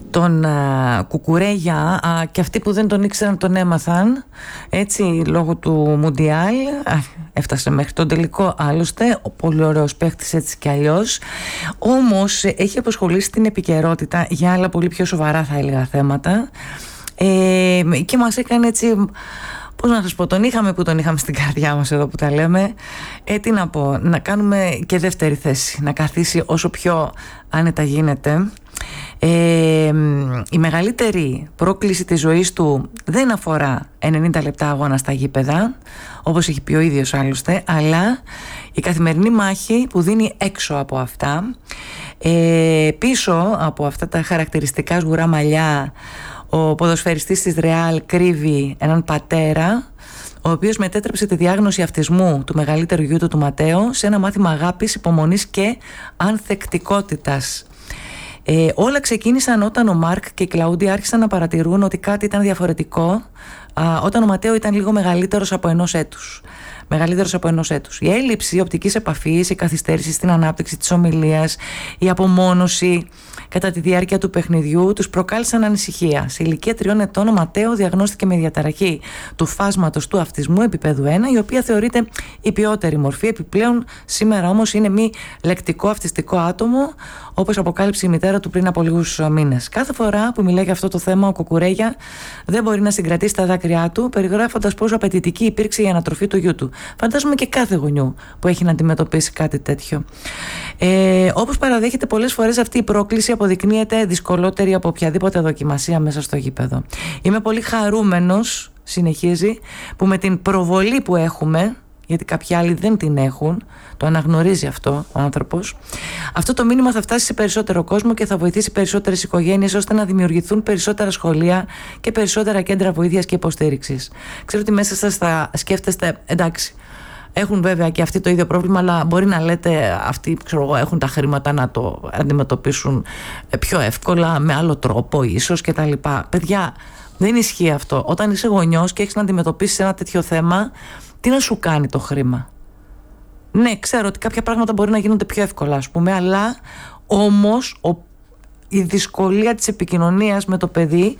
τον Κουκουρέγια, και αυτοί που δεν τον ήξεραν τον έμαθαν, έτσι, λόγω του Μουντιάλ. Έφτασε μέχρι τον τελικό άλλωστε, ο πολύ ωραίος παίχτης έτσι κι αλλιώς. Όμως έχει απασχολήσει την επικαιρότητα για άλλα πολύ πιο σοβαρά, θα έλεγα, θέματα, και μας έκανε έτσι, πώς να σας πω, τον είχαμε στην καρδιά μας εδώ που τα λέμε. Τι να πω, να κάνουμε και δεύτερη θέση, να καθίσει όσο πιο άνετα γίνεται. Η μεγαλύτερη πρόκληση της ζωής του δεν αφορά 90 λεπτά αγώνα στα γήπεδα, όπως έχει πει ο ίδιος άλλωστε, αλλά η καθημερινή μάχη που δίνει έξω από αυτά. Πίσω από αυτά τα χαρακτηριστικά σγουρά μαλλιά, ο ποδοσφαιριστής της Ρεάλ κρύβει έναν πατέρα, ο οποίος μετέτρεψε τη διάγνωση αυτισμού του μεγαλύτερου γιού του Ματέο σε ένα μάθημα αγάπης, υπομονής και ανθεκτικότητας. Όλα ξεκίνησαν όταν ο Μάρκ και η Κλαούντια άρχισαν να παρατηρούν ότι κάτι ήταν διαφορετικό όταν ο Ματέο ήταν λίγο μεγαλύτερος από ενός έτους. Η έλλειψη οπτικής επαφής, η καθυστέρηση στην ανάπτυξη της ομιλίας, η απομόνωση κατά τη διάρκεια του παιχνιδιού τους προκάλεσαν ανησυχία. Σε ηλικία 3 ετών ο Ματέο διαγνώστηκε με διαταραχή του φάσματος του αυτισμού επίπεδου 1, η οποία θεωρείται η ποιότερη μορφή. Επιπλέον σήμερα όμως είναι μη λεκτικό αυτιστικό άτομο, όπως αποκάλυψε η μητέρα του πριν από λίγους μήνες. Κάθε φορά που μιλάει για αυτό το θέμα, ο Κουκουρέγια δεν μπορεί να συγκρατήσει τα δάκρυά του, περιγράφοντας πόσο απαιτητική υπήρξε η ανατροφή του γιού του. Φαντάζομαι και κάθε γονιού που έχει να αντιμετωπίσει κάτι τέτοιο. Όπως παραδέχεται, πολλές φορές αυτή η πρόκληση αποδεικνύεται δυσκολότερη από οποιαδήποτε δοκιμασία μέσα στο γήπεδο. Είμαι πολύ χαρούμενος, συνεχίζει, που με την προβολή που έχουμε, γιατί κάποιοι άλλοι δεν την έχουν, το αναγνωρίζει αυτό ο άνθρωπος, αυτό το μήνυμα θα φτάσει σε περισσότερο κόσμο και θα βοηθήσει περισσότερες οικογένειες, ώστε να δημιουργηθούν περισσότερα σχολεία και περισσότερα κέντρα βοήθειας και υποστήριξης. Ξέρω ότι μέσα σας θα σκέφτεστε, εντάξει, έχουν βέβαια και αυτοί το ίδιο πρόβλημα, αλλά μπορεί να λέτε αυτοί, ξέρω εγώ, έχουν τα χρήματα να το αντιμετωπίσουν πιο εύκολα, με άλλο τρόπο ίσως κτλ. Παιδιά, δεν ισχύει αυτό. Όταν είσαι γονιός και έχεις να αντιμετωπίσεις ένα τέτοιο θέμα, τι να σου κάνει το χρήμα? Ναι, ξέρω ότι κάποια πράγματα μπορεί να γίνονται πιο εύκολα, ας πούμε, αλλά όμως η δυσκολία της επικοινωνίας με το παιδί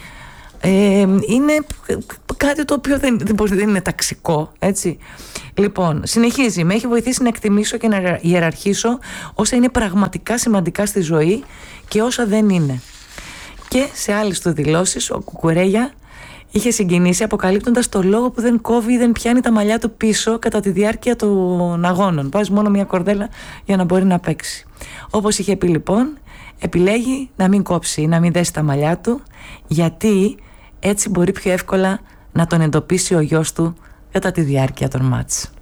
είναι κάτι το οποίο δεν είναι ταξικό, έτσι. Λοιπόν, συνεχίζει. Με έχει βοηθήσει να εκτιμήσω και να ιεραρχήσω όσα είναι πραγματικά σημαντικά στη ζωή και όσα δεν είναι. Και σε άλλες του δηλώσεις ο Κουκουρέγια είχε συγκινήσει αποκαλύπτοντας το λόγο που δεν κόβει ή δεν πιάνει τα μαλλιά του πίσω κατά τη διάρκεια των αγώνων. Βάζει μόνο μια κορδέλα για να μπορεί να παίξει. Όπως είχε πει λοιπόν, επιλέγει να μην κόψει ή να μην δέσει τα μαλλιά του, γιατί έτσι μπορεί πιο εύκολα να τον εντοπίσει ο γιος του κατά τη διάρκεια των μάτς.